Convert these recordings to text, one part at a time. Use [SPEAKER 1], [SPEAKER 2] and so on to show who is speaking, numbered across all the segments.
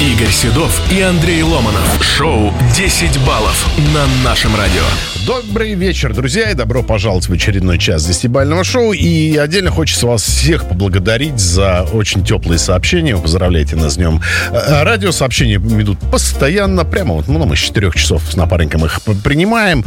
[SPEAKER 1] Игорь Седов и Андрей Ломанов. Шоу «10 баллов» на нашем радио.
[SPEAKER 2] Добрый вечер, друзья, и добро пожаловать в очередной час 10-бального шоу. И отдельно хочется вас всех поблагодарить за очень теплые сообщения. Вы поздравляете нас с днем радио. Сообщения идут постоянно, прямо вот, мы с 4 часов с напарником их принимаем.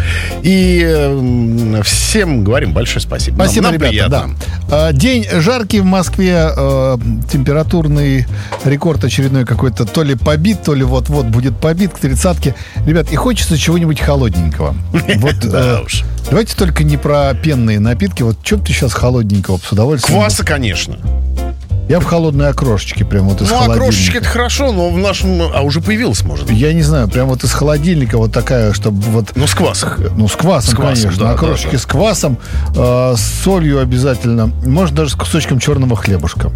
[SPEAKER 2] И всем говорим большое спасибо.
[SPEAKER 3] Спасибо,
[SPEAKER 2] нам
[SPEAKER 3] ребята,
[SPEAKER 2] приятно.
[SPEAKER 3] Да. День жаркий в Москве, температурный рекорд очередной какой-то, то ли побит, то ли вот-вот будет побит к 30-ке. Ребят, и хочется чего-нибудь холодненького. Вот,
[SPEAKER 2] да уж.
[SPEAKER 3] Давайте только не про пенные напитки. Вот что бы ты сейчас холодненького с удовольствием?
[SPEAKER 2] Кваса, конечно.
[SPEAKER 3] Я в холодной окрошечке прям вот из холодильника.
[SPEAKER 2] Окрошечки это хорошо, но в нашем... А уже появилась, может быть.
[SPEAKER 3] Я не знаю, прям вот из холодильника вот такая, чтобы вот...
[SPEAKER 2] С квасом.
[SPEAKER 3] С квасом, конечно.
[SPEAKER 2] Да,
[SPEAKER 3] окрошечки
[SPEAKER 2] да.
[SPEAKER 3] С квасом, с солью обязательно. Может, даже с кусочком черного хлебушка.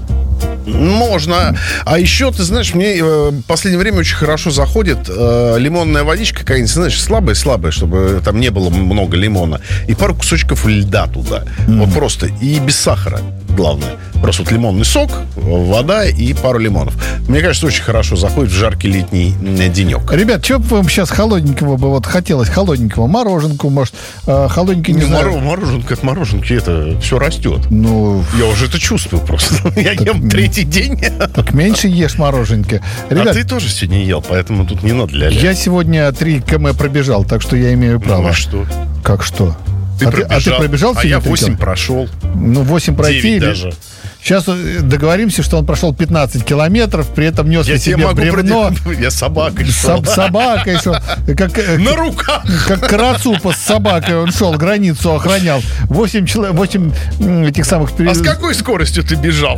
[SPEAKER 2] Можно. А еще, ты знаешь, мне в последнее время очень хорошо заходит лимонная водичка какая-нибудь, знаешь, слабая, чтобы там не было много лимона. И пару кусочков льда туда. Вот просто. И без сахара, главное. Просто вот лимонный сок, вода и пару лимонов. Мне кажется, очень хорошо заходит в жаркий летний денек.
[SPEAKER 3] Ребят, что бы вам сейчас холодненького бы вот хотелось? Холодненького мороженку, может, холодненький, не знаю.
[SPEAKER 2] Мороженка от мороженки, это все растет.
[SPEAKER 3] Ну...
[SPEAKER 2] Я уже это чувствую просто. Я ем третий день.
[SPEAKER 3] Так меньше ешь мороженки.
[SPEAKER 2] Ребят, а ты тоже сегодня ел, поэтому тут не надо ля-ля.
[SPEAKER 3] Я сегодня 3 км пробежал, так что я имею право.
[SPEAKER 2] Ну а что?
[SPEAKER 3] Как что?
[SPEAKER 2] Ты
[SPEAKER 3] пробежал?
[SPEAKER 2] А я 8 прошел.
[SPEAKER 3] 8 пройти
[SPEAKER 2] 9
[SPEAKER 3] или...
[SPEAKER 2] даже.
[SPEAKER 3] Сейчас договоримся, что он прошел 15 километров, при этом нес на себе бревно.
[SPEAKER 2] Я собакой шел.
[SPEAKER 3] Собакой шел.
[SPEAKER 2] На руках.
[SPEAKER 3] Как Карацупа с собакой он шел, границу охранял. 8 этих самых...
[SPEAKER 2] А с какой скоростью ты бежал?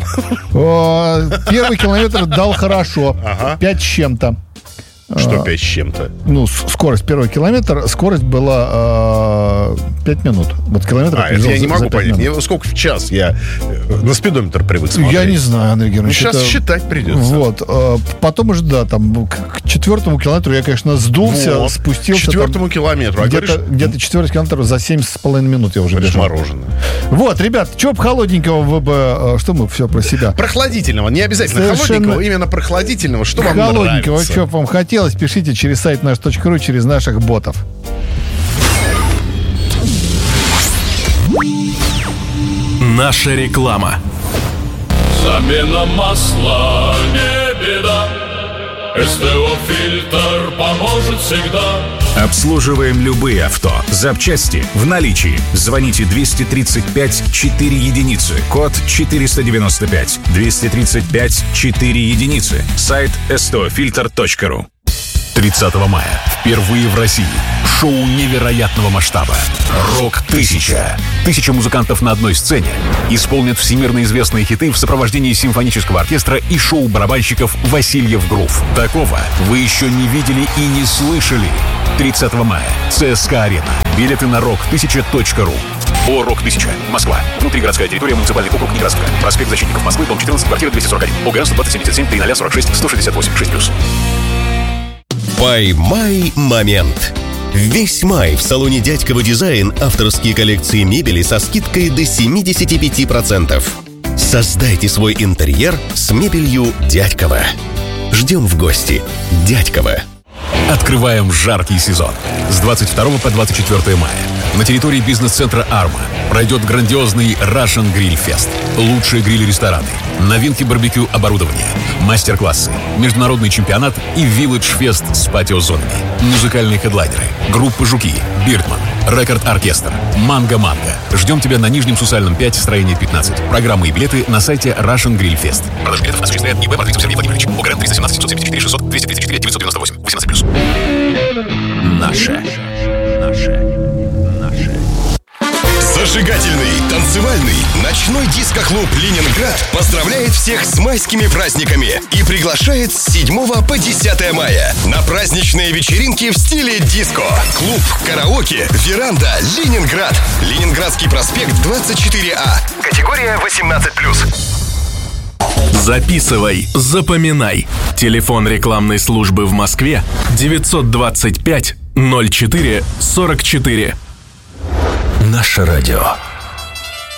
[SPEAKER 3] Первый километр дал хорошо. 5 с чем-то.
[SPEAKER 2] Что 5 с чем-то?
[SPEAKER 3] Скорость первого километра, скорость была 5 минут. Вот километр
[SPEAKER 2] это я не могу понять. Сколько в час? Я на спидометр привык смотреть.
[SPEAKER 3] Я не знаю, Андрей Георгиевич.
[SPEAKER 2] Сейчас считать придется.
[SPEAKER 3] Вот. Потом уже, да, там к 4-му километру я, конечно, сдулся, спустился.
[SPEAKER 2] К 4-му километру.
[SPEAKER 3] Где-то 4-й километр за 7,5 минут я уже бежал.
[SPEAKER 2] Мороженое.
[SPEAKER 3] Вот, ребят, что бы холодненького вы бы... Что мы все про себя?
[SPEAKER 2] Прохладительного. Не обязательно холодненького, именно прохладительного. Что вам нравится? Холодненького,
[SPEAKER 3] что бы вам хотелось? Пишите через сайт наш.ру, через наших ботов.
[SPEAKER 1] Наша реклама.
[SPEAKER 4] Замена масла не беда. СТО Фильтр поможет всегда.
[SPEAKER 5] Обслуживаем любые авто. Запчасти в наличии. Звоните 235 4 единицы. Код 495. 235 4 единицы. Сайт stofilter.ru. 30 мая. Впервые в России. Шоу невероятного масштаба. «Рок-1000». 1000 музыкантов на одной сцене исполнят всемирно известные хиты в сопровождении симфонического оркестра и шоу-барабанщиков «Васильев Грув». Такого вы еще не видели и не слышали. 30 мая. ЦСКА-арена. Билеты на rock1000.ru. О, «Рок-1000». Москва. Внутригородская территория, муниципальный округ Некрасовка. Проспект Защитников Москвы, дом 14, квартира 241. ОГРН 12077 30046 168 6+.
[SPEAKER 6] «Поймай момент». Весь май в салоне «Дядькова Дизайн» авторские коллекции мебели со скидкой до 75%. Создайте свой интерьер с мебелью «Дядькова». Ждем в гости. «Дядькова».
[SPEAKER 5] Открываем жаркий сезон. С 22 по 24 мая на территории бизнес-центра «Арма» пройдет грандиозный Russian Grill Fest. Лучшие гриль-рестораны, новинки барбекю оборудования, мастер-классы, международный чемпионат и вилледж-фест с патио-зонами. Музыкальные хедлайнеры, группа «Жуки», «Бирдман», «Рекорд-оркестр», «Манго-манго». Ждем тебя на Нижнем Сусальном 5, строение 15. Программы и билеты на сайте Russian Grill Fest. Продажа билетов осуществляет ИП Мартынцев Сергей Владимирович. ОГРН 317 774 600 234 998 18+. Наше.
[SPEAKER 6] Зажигательный, танцевальный, ночной диско-клуб «Ленинград» поздравляет всех с майскими праздниками и приглашает с 7 по 10 мая на праздничные вечеринки в стиле диско. Клуб, караоке, веранда, Ленинград. Ленинградский проспект 24А. Категория 18+.
[SPEAKER 1] Записывай, запоминай. Телефон рекламной службы в Москве 925 04 44.
[SPEAKER 6] Наше радио.